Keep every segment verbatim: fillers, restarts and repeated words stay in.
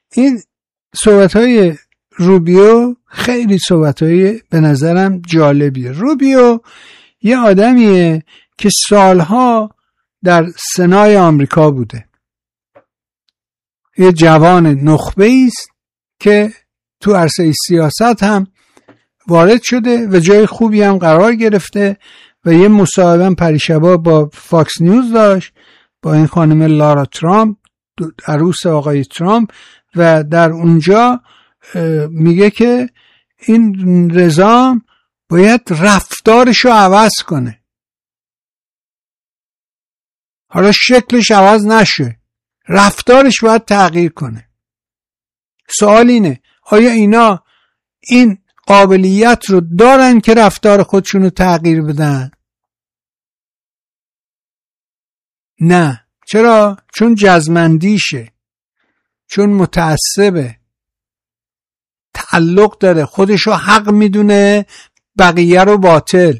این صحبت‌های روبیو خیلی صحبت‌های به نظرم جالبیه. روبیو یه آدمیه که سالها در سنای آمریکا بوده، یه جوان نخبه‌ای است که تو عرصه سیاست هم وارد شده و جای خوبی هم قرار گرفته و یه مصاحبه پریشبا با فاکس نیوز داشت با این خانم لارا ترامپ، عروس آقای ترامپ، و در اونجا میگه که این نظام باید رفتارشو عوض کنه. حالا شکلش عوض نشه، رفتارش باید تغییر کنه. سوال اینه آیا اینا این قابلیت رو دارن که رفتار خودشونو تغییر بدن؟ نه. چرا؟ چون جزمندیشه، چون متعصبه، تعلق داره، خودشو حق میدونه، بقیه رو باطل.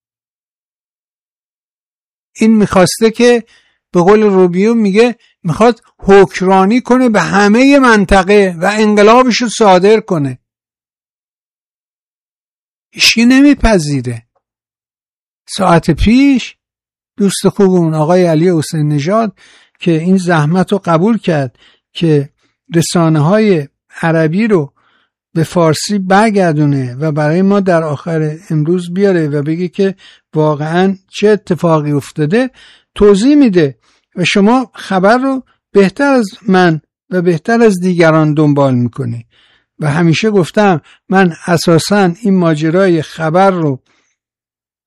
این میخواسته که به قول روبیو میگه میخواد حکمرانی کنه به همه منطقه و انقلابشو صادر کنه. هیچکی نمیپذیره. ساعت پیش دوست خوبمون آقای علی حسین نژاد که این زحمت رو قبول کرد که رسانه های عربی رو به فارسی برگردونه و برای ما در آخر امروز بیاره و بگه که واقعا چه اتفاقی افتاده، توضیح میده و شما خبر رو بهتر از من و بهتر از دیگران دنبال میکنی. و همیشه گفتم من اساساً این ماجرای خبر رو